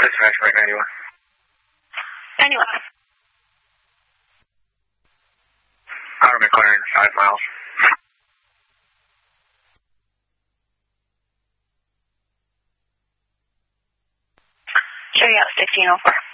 Dispatch right 91. 91. Outer McLaren, 5 miles. Showing out 1604.